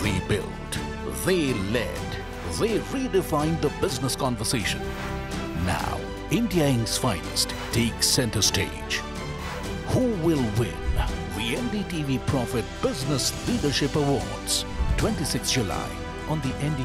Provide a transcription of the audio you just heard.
They built, they led, they redefined the business conversation. Now, India Inc.'s finest takes center stage. Who will win the NDTV Profit Business Leadership Awards? 26 July on the NDTV.